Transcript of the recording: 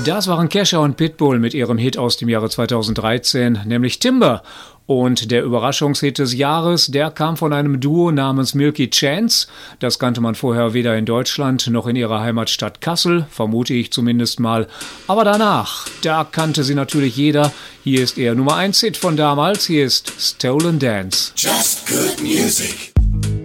Das waren Kesha und Pitbull mit ihrem Hit aus dem Jahre 2013, nämlich Timber. Und der Überraschungshit des Jahres, der kam von einem Duo namens Milky Chance. Das kannte man vorher weder in Deutschland noch in ihrer Heimatstadt Kassel, vermute ich zumindest mal. Aber danach, da kannte sie natürlich jeder. Hier ist ihr Nummer 1 Hit von damals, hier ist Stolen Dance. Just good music.